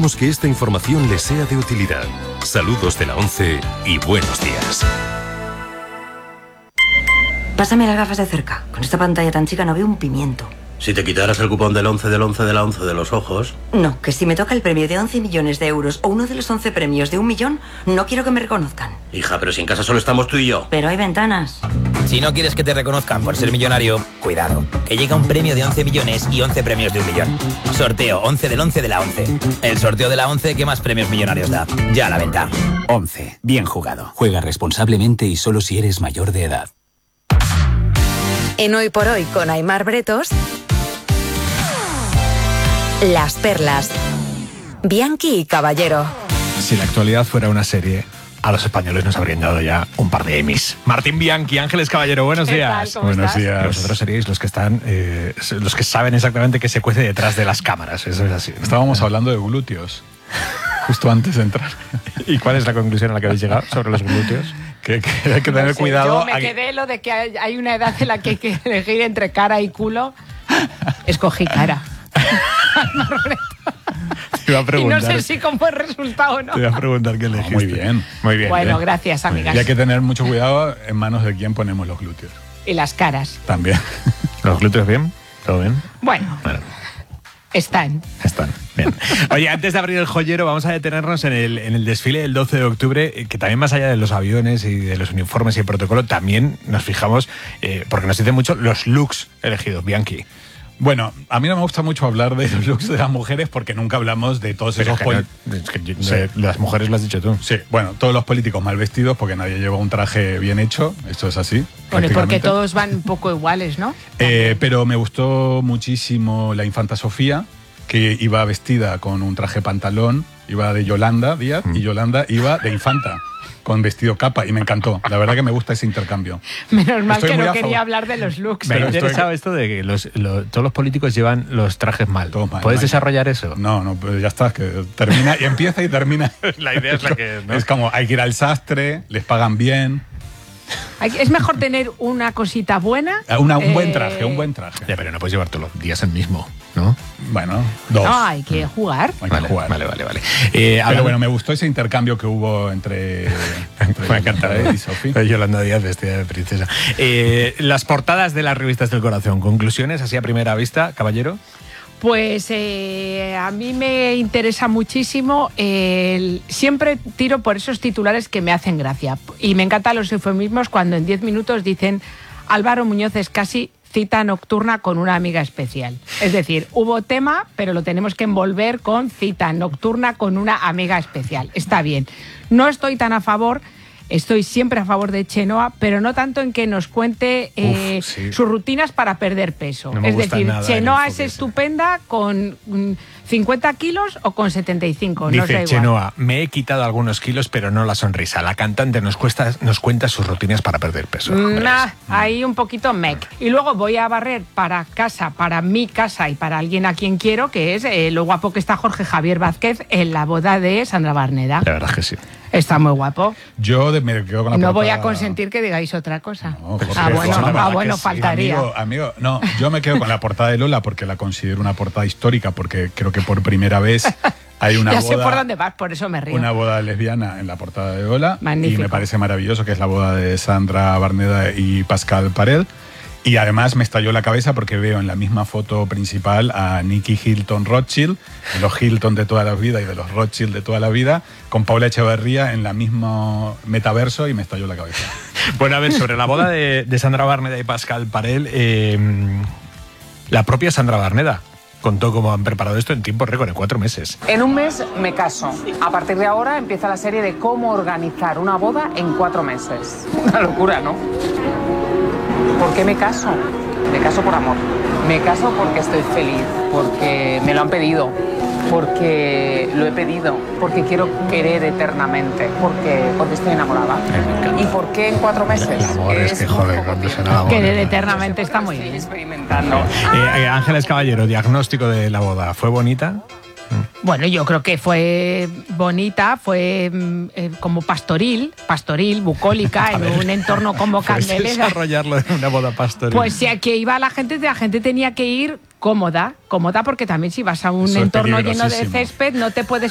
Esperamos que esta información les sea de utilidad. Saludos de la ONCE y buenos días. Pásame las gafas de cerca. Con esta pantalla tan chica no veo un pimiento. Si te quitaras el cupón del 11 del 11 de la 11 de los ojos... No, que si me toca el premio de 11 millones de euros o uno de los 11 premios de 1 millón, no quiero que me reconozcan. Hija, pero si en casa solo estamos tú y yo. Pero hay ventanas. Si no quieres que te reconozcan por ser millonario, cuidado, que llega un premio de 11 millones y 11 premios de 1 millón. Sorteo 11 del 11 de la 11. El sorteo de la 11 que más premios millonarios da. Ya a la venta. 11. Bien jugado. Juega responsablemente y solo si eres mayor de edad. En Hoy por Hoy con Aimar Bretos, Las Perlas, Bianchi y Caballero. Si la actualidad fuera una serie, a los españoles nos habrían dado ya un par de Emmys. Martín Bianchi, Ángeles Caballero, buenos días. Buenos días. Vosotros seríais los que están, los que saben exactamente qué se cuece detrás de las cámaras. Eso es así. Estábamos hablando de glúteos justo antes de entrar. ¿Y cuál es la conclusión a la que habéis llegado sobre los glúteos? Que hay que tener cuidado. Yo me quedé lo de que hay una edad en la que hay que elegir entre cara y culo. Escogí cara. Te iba a preguntar. Y no sé si como el resultado o no. Te iba a preguntar qué elegiste. Muy bien. Muy bien. Bueno, gracias, amigas. Y hay que tener mucho cuidado en manos de quién ponemos los glúteos. Y las caras. También. ¿Los glúteos bien? ¿Todo bien? Bueno. Están. Bien. Oye, antes de abrir el joyero, vamos a detenernos en el desfile del 12 de octubre, que también más allá de los aviones y de los uniformes y el protocolo, también nos fijamos, porque nos dicen mucho, los looks elegidos, Bianchi. Bueno, a mí no me gusta mucho hablar de los looks de las mujeres porque nunca hablamos de todos esos las mujeres lo has dicho tú. Sí, bueno, todos los políticos mal vestidos porque nadie lleva un traje bien hecho, esto es así. Bueno, y porque todos van un poco iguales, ¿no? Pero me gustó muchísimo la infanta Sofía, que iba vestida con un traje pantalón, iba de Yolanda Díaz y Yolanda iba de infanta, con vestido capa, y me encantó. La verdad que me gusta ese intercambio. Menos mal que no quería hablar de los looks. Me ha interesado esto de que todos los políticos llevan los trajes mal. ¿Puedes desarrollar eso? No, pues ya está, que termina y empieza y termina. La idea es la que... ¿no? Es como, hay que ir al sastre, les pagan bien. Es mejor tener una cosita buena. Un buen traje. Ya, pero no puedes llevar todos los días el mismo, ¿no? Bueno, dos. No, hay que jugar. Vale. Pero bueno, me gustó ese intercambio que hubo entre me encanta, y Sofía. Yolanda Díaz vestida de princesa. Las portadas de las revistas del corazón. Conclusiones, así a primera vista, Caballero. Pues a mí me interesa muchísimo, siempre tiro por esos titulares que me hacen gracia. Y me encantan los eufemismos cuando en 10 minutos dicen Álvaro Muñoz es casi cita nocturna con una amiga especial. Es decir, hubo tema, pero lo tenemos que envolver con cita nocturna con una amiga especial. Está bien. No estoy tan a favor... Estoy siempre a favor de Chenoa, pero no tanto en que nos cuente sus rutinas para perder peso. No es decir, Chenoa es ese. estupenda con 50 kilos o con 75. Dice nos da igual. Chenoa, me he quitado algunos kilos, pero no la sonrisa. La cantante nos cuenta sus rutinas para perder peso. Ahí un poquito mec. Y luego voy a barrer para casa, para mi casa y para alguien a quien quiero, que es lo guapo que está Jorge Javier Vázquez en la boda de Sandra Barneda. La verdad es que sí. Está muy guapo. Yo me quedo con la No voy a consentir que digáis otra cosa. No, bueno, faltaría. Amigo, no, yo me quedo con la portada de Lola porque la considero una portada histórica, porque creo que por primera vez hay una ya boda... sé por dónde vas, por eso me río. Una boda lesbiana en la portada de Lola. Magnífico. Y me parece maravilloso, que es la boda de Sandra Barneda y Pascal Parel. Y además me estalló la cabeza porque veo en la misma foto principal a Nicky Hilton Rothschild, de los Hilton de toda la vida y de los Rothschild de toda la vida, con Paula Echeverría en la mismo metaverso, y me estalló la cabeza. Bueno, a ver, sobre la boda de Sandra Barneda y Pascal Parel, la propia Sandra Barneda contó cómo han preparado esto en tiempo récord, en 4 meses. En un mes me caso. A partir de ahora empieza la serie de cómo organizar una boda en 4 meses. Una locura, ¿no? ¿Por qué me caso? Me caso por amor. Me caso porque estoy feliz, porque me lo han pedido, porque lo he pedido, porque quiero querer eternamente, porque estoy enamorada. ¿Y por qué en 4 meses? El amor es que joder, cuando se enamora. Querer eternamente está muy bien. Experimentando. Ángeles Caballero, diagnóstico de la boda. ¿Fue bonita? Bueno, yo creo que fue bonita, fue como pastoril, bucólica, en un entorno como Candelera. Desarrollarlo en una boda pastoril. Pues si aquí iba la gente tenía que ir cómoda, porque también si vas a un entorno lleno de césped no te puedes